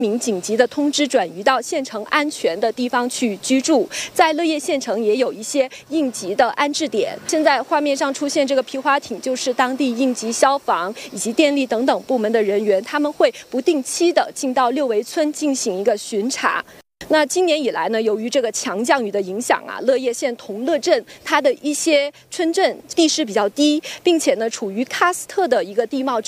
民紧急的通知转移到县城安全的地方去居住。在乐业县城也有一些应急的安置点。现在画面上出现这个皮划艇，就是当地应急消防以及电力等等部门的人员，他们会不定期的进到六围村进行一个巡查。那今年以来呢，由于这个强降雨的影响啊，乐业县同乐镇它的一些村镇地势比较低，并且呢处于喀斯特的一个地貌。